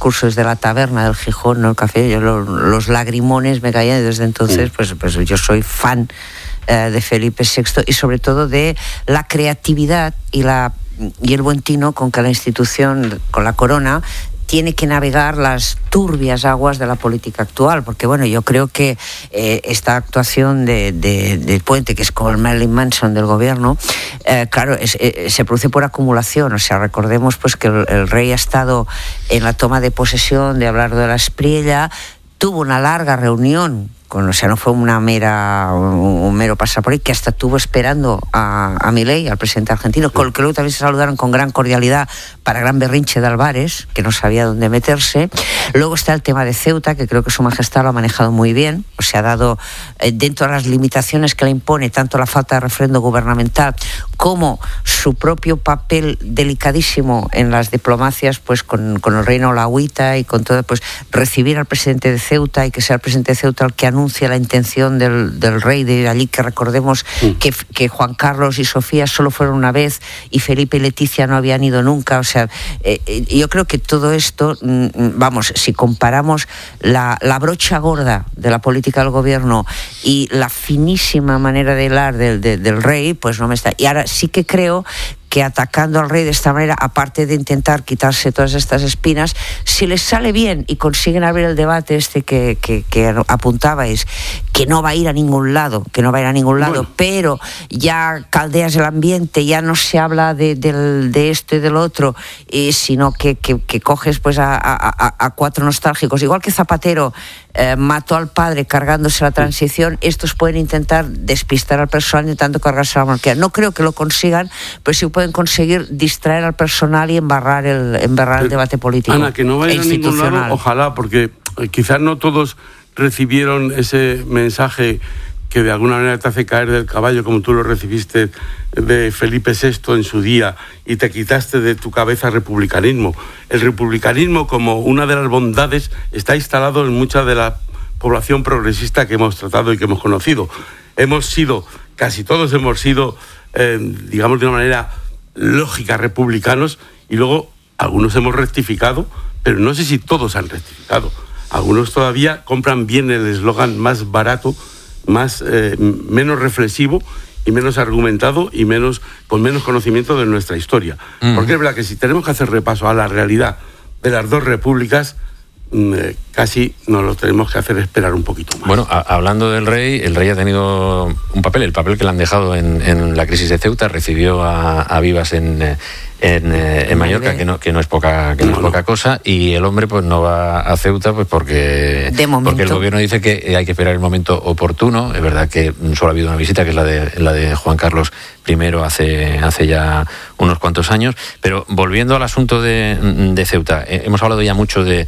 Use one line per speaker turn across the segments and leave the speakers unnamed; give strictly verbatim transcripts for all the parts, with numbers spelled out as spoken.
discurso desde la taberna del Gijón, no el café, yo lo, los lagrimones me caían y desde entonces pues, pues yo soy fan eh, de Felipe sexto y sobre todo de la creatividad y, la, y el buen tino con que la institución, con la corona, tiene que navegar las turbias aguas de la política actual, porque bueno, yo creo que eh, esta actuación de, de, de Puente, que es como el Marilyn Manson del gobierno, eh, claro, es, eh, se produce por acumulación. O sea, recordemos pues que el, el rey ha estado en la toma de posesión de Abelardo de la Espriella, tuvo una larga reunión con, o sea, no fue una mera un, un mero pasar por ahí, que hasta estuvo esperando a, a Milei, al presidente argentino, con el que luego también se saludaron con gran cordialidad para gran berrinche de Álvarez, que no sabía dónde meterse. Luego está el tema de Ceuta, que creo que Su Majestad lo ha manejado muy bien, o sea, ha dado eh, dentro de las limitaciones que le impone tanto la falta de refrendo gubernamental como su propio papel delicadísimo en las diplomacias, pues con, con el reino Lauita y con todo, pues recibir al presidente de Ceuta y que sea el presidente de Ceuta el que anuncia la intención del, del rey de ir allí, que recordemos sí. que, que Juan Carlos y Sofía solo fueron una vez y Felipe y Leticia no habían ido nunca. O sea, eh, eh, yo creo que todo esto, mm, vamos, si comparamos la, la brocha gorda de la política del gobierno y la finísima manera de hilar del, de, del rey, pues no me está. Y ahora sí que creo que atacando al rey de esta manera, aparte de intentar quitarse todas estas espinas, si les sale bien y consiguen abrir el debate este que, que, que apuntabais, que no va a ir a ningún lado, que no va a ir a ningún lado, bueno. pero ya caldeas el ambiente, ya no se habla de, de, de esto y del otro, eh, sino que, que, que coges pues a, a, a cuatro nostálgicos, igual que Zapatero eh, mató al padre cargándose la transición, estos pueden intentar despistar al personal intentando cargarse la monarquía. No creo que lo consigan, pero sí pueden conseguir distraer al personal y embarrar el, embarrar el debate político.
Ana, que no vayan a ningún lado, ojalá, porque quizás no todos recibieron ese mensaje que de alguna manera te hace caer del caballo, como tú lo recibiste de Felipe sexto en su día, y te quitaste de tu cabeza el republicanismo. El republicanismo, como una de las bondades, está instalado en mucha de la población progresista que hemos tratado y que hemos conocido. Hemos sido, casi todos hemos sido, eh, digamos de una manera lógica, republicanos, y luego algunos hemos rectificado, pero no sé si todos han rectificado. Algunos todavía compran bien el eslogan más barato, más eh, menos reflexivo y menos argumentado y menos con menos conocimiento de nuestra historia. Mm. Porque es verdad que si tenemos que hacer repaso a la realidad de las dos repúblicas, eh, casi nos lo tenemos que hacer esperar un poquito más.
Bueno, a, hablando del rey, el rey ha tenido un papel, el papel que le han dejado en, en la crisis de Ceuta. Recibió a, a Vivas en, en, en Mallorca, que no, que no es poca, que no, no es poca no. cosa, y el hombre pues no va a Ceuta pues porque, porque el gobierno dice que hay que esperar el momento oportuno. Es verdad que solo ha habido una visita, que es la de, la de Juan Carlos primero hace, hace ya unos cuantos años. Pero volviendo al asunto de, de Ceuta, eh, hemos hablado ya mucho de,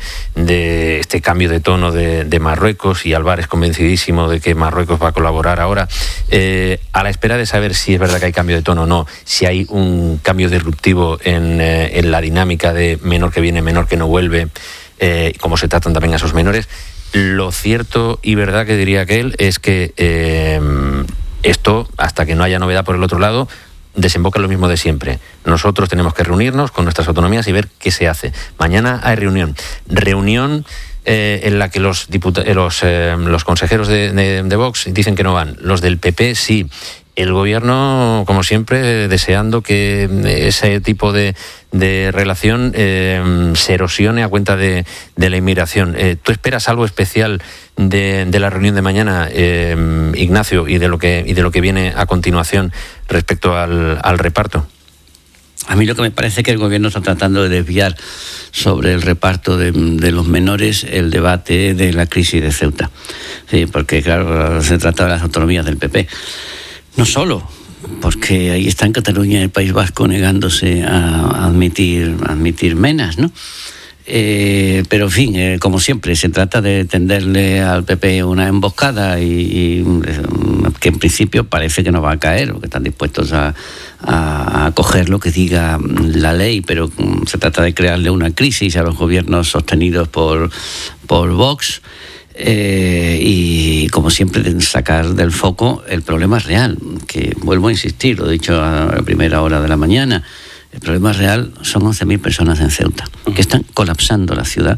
de este cambio de tono de, de Marruecos, y Álvarez convencidísimo de que Marruecos va a colaborar ahora. Eh, a la espera de saber si es verdad que hay cambio de tono o no, si hay un cambio disruptivo en, eh, en la dinámica de menor que viene, menor que no vuelve, eh, cómo se tratan también a esos menores, lo cierto y verdad que diría aquel es que eh, esto, hasta que no haya novedad por el otro lado, desemboca en lo mismo de siempre. Nosotros tenemos que reunirnos con nuestras autonomías y ver qué se hace. Mañana hay reunión. Reunión eh, en la que los, diputa- los, eh, los consejeros de, de, de Vox dicen que no van. Los del P P sí. El gobierno, como siempre, deseando que ese tipo de, de relación eh, se erosione a cuenta de, de la inmigración. Eh, ¿Tú esperas algo especial de, de la reunión de mañana, eh, Ignacio, y de lo que y de lo que viene a continuación respecto al, al reparto?
A mí lo que me parece es que el gobierno está tratando de desviar sobre el reparto de, de los menores el debate de la crisis de Ceuta. Sí, porque, claro, se trata de las autonomías del P P. No solo, porque ahí está en Cataluña y el País Vasco negándose a admitir, a admitir menas, ¿no? Eh, pero, en fin, eh, como siempre, se trata de tenderle al P P una emboscada y, y que en principio parece que no va a caer, porque están dispuestos a, a, a coger lo que diga la ley, pero se trata de crearle una crisis a los gobiernos sostenidos por, por Vox. Eh, y como siempre sacar del foco el problema real, que vuelvo a insistir, lo he dicho a la primera hora de la mañana, el problema real son once mil personas en Ceuta, que están colapsando la ciudad